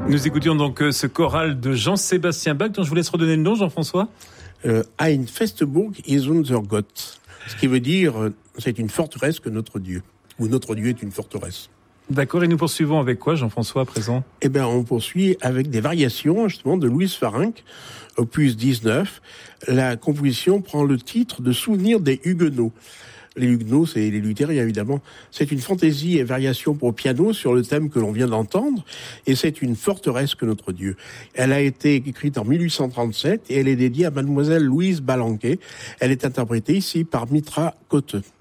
Nous écoutions donc ce choral de Jean-Sébastien Bach, dont je vous laisse redonner le nom, Jean-François. Ein Festburg ist unser Gott. Ce qui veut dire, c'est une forteresse que notre Dieu. Ou notre Dieu est une forteresse. D'accord, et nous poursuivons avec quoi, Jean-François, à présent ? Eh bien, on poursuit avec des variations, justement, de Louis Farenc, opus 19. La composition prend le titre de Souvenir des Huguenots. Les Huguenots, c'est les luthériens, évidemment. C'est une fantaisie et variation pour piano sur le thème que l'on vient d'entendre, et c'est une forteresse que notre Dieu. Elle a été écrite en 1837, et elle est dédiée à mademoiselle Louise Balanquet. Elle est interprétée ici par Mitra Cotte.